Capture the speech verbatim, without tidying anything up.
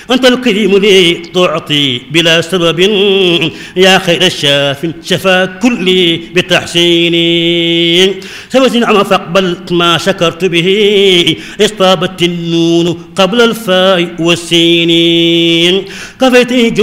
أنت الكريم لي تعطي بلا سبب يا خير الشاف شفا كلي بتحسيني سوى نعم فاقبل ما شكرت به اصطابت النون قبل الفاء والسين كفيتني